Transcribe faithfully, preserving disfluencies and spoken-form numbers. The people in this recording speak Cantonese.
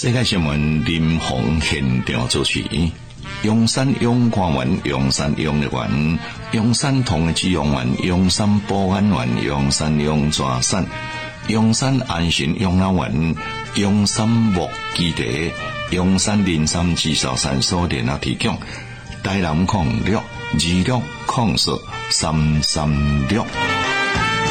世界新闻林鸿现场主持，阳山阳光园、阳山阳乐园、阳山同的志阳园、阳山保安园、阳山阳抓山、阳山安心养老园、阳山木基地、阳山林山技术山所联合提供。台南控六二六控四三三六。